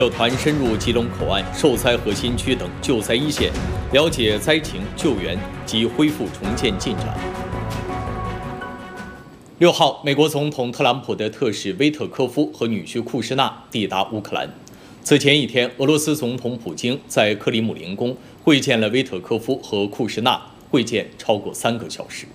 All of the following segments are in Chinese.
有团深入吉隆口岸、受灾核心区等救灾一线，了解灾情、救援及恢复重建进展。6号，美国总统特朗普的特使威特科夫和女婿库什纳抵达乌克兰。此前一天，俄罗斯总统普京在克里姆林宫会见了威特科夫和库什纳，会见超过3个小时。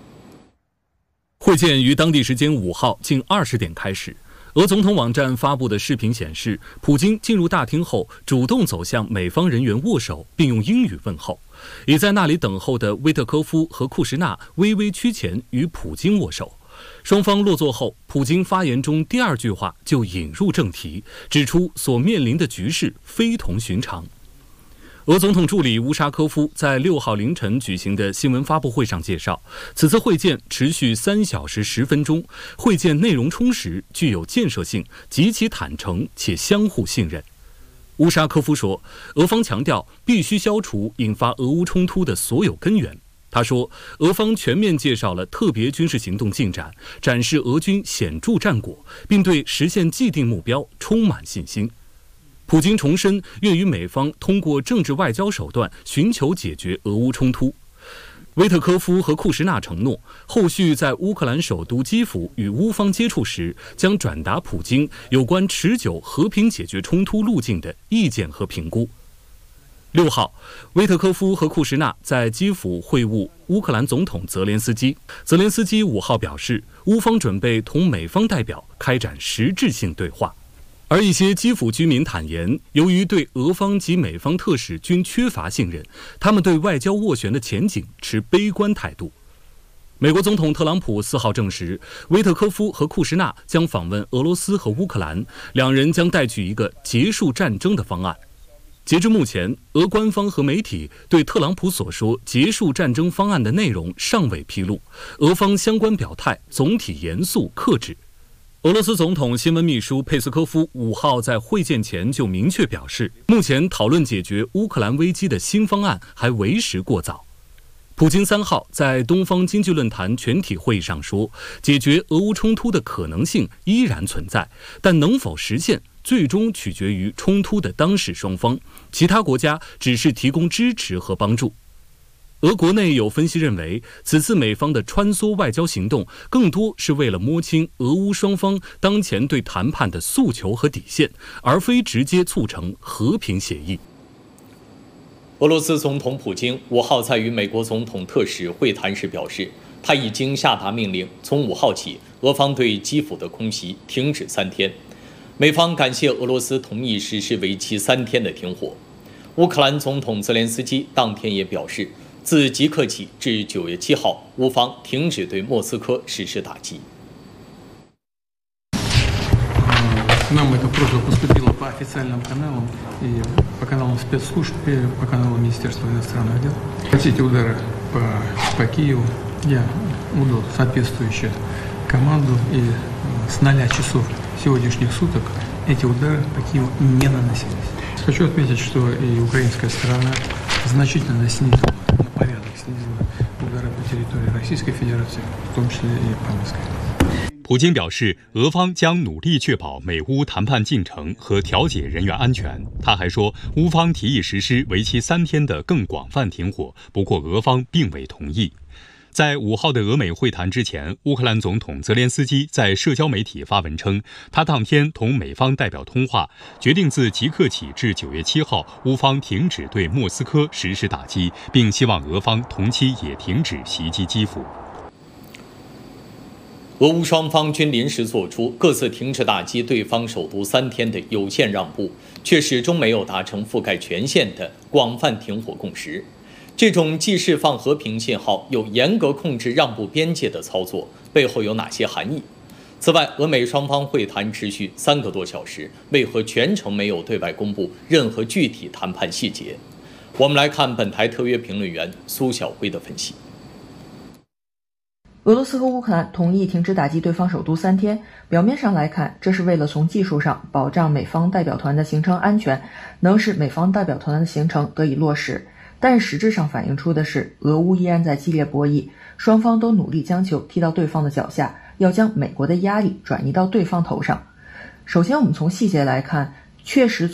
会见于当地时间5号近20点开始。俄总统网站发布的视频显示，普京进入大厅后主动走向美方人员握手，并用英语问候。已在那里等候的威特科夫和库什纳微微趋前与普京握手。双方落座后，普京发言中第2句话就引入正题，指出所面临的局势非同寻常。俄总统助理乌沙科夫在6号凌晨举行的新闻发布会上介绍，此次会见持续3小时10分钟，会见内容充实，具有建设性，极其坦诚且相互信任。乌沙科夫说，俄方强调必须消除引发俄乌冲突的所有根源。他说，俄方全面介绍了特别军事行动进展，展示俄军显著战果，并对实现既定目标充满信心。普京重申愿与美方通过政治外交手段寻求解决俄乌冲突。威特科夫和库什纳承诺，后续在乌克兰首都基辅与乌方接触时，将转达普京有关持久和平解决冲突路径的意见和评估。6号，威特科夫和库什纳在基辅会晤乌克兰总统泽连斯基。泽连斯基5号表示，乌方准备同美方代表开展实质性对话。而一些基辅居民坦言，由于对俄方及美方特使均缺乏信任，他们对外交斡旋的前景持悲观态度。美国总统特朗普4号证实，威特科夫和库什纳将访问俄罗斯和乌克兰，两人将带去一个结束战争的方案。截至目前，俄官方和媒体对特朗普所说结束战争方案的内容尚未披露，俄方相关表态总体严肃克制。俄罗斯总统新闻秘书佩斯科夫5号在会见前就明确表示，目前讨论解决乌克兰危机的新方案还为时过早。普京3号在东方经济论坛全体会议上说，解决俄乌冲突的可能性依然存在，但能否实现，最终取决于冲突的当事双方，其他国家只是提供支持和帮助。俄国内有分析认为，此次美方的穿梭外交行动更多是为了摸清俄乌双方当前对谈判的诉求和底线，而非直接促成和平协议。 俄罗斯总统普京5号在与美国总统特使会谈时表示，他已经下达命令，从5号起，俄方对基辅的空袭停止3天。美方感谢俄罗斯同意实施为期3天的停火。乌克兰总统泽连斯基当天也表示，自即刻起至9月7号，乌方停止对莫斯科实施打击。 Нам эта просьба поступила по официальным каналам и по каналам спецслужб, и по каналу Министерства иностранных дел. Эти удары по Киеву я выдал соответствующую команду, и с 0 часов сегодняшних суток эти удары по Киеву не наносились. Хочу отметить, что и украинская сторона значительно снизила, на порядок снизила удары по территории Российской Федерации, в том числе и по Москве. 普京表示，俄方将努力确保美乌谈判进程和调解人员安全。他还说，乌方提议实施为期3天的更广泛停火，不过俄方并未同意。在5号的俄美会谈之前，乌克兰总统泽连斯基在社交媒体发文称，他当天同美方代表通话，决定自即刻起至9月7号，乌方停止对莫斯科实施打击，并希望俄方同期也停止袭击基辅。 俄乌双方均临时做出各自停止打击对方首都3天的有限让步，却始终没有达成覆盖全线的广泛停火共识。这种既释放和平信号又严格控制让步边界的操作，背后有哪些含义？此外，俄美双方会谈持续3个多小时，为何全程没有对外公布任何具体谈判细节？我们来看本台特约评论员苏晓辉的分析。 俄罗斯和乌克兰同意停止打击对方首都3天，表面上来看，这是为了从技术上保障美方代表团的行程安全，能使美方代表团的行程得以落实。但实质上反映出的是，俄乌依然在激烈博弈，双方都努力将球踢到对方的脚下，要将美国的压力转移到对方头上。首先，我们从细节来看，确实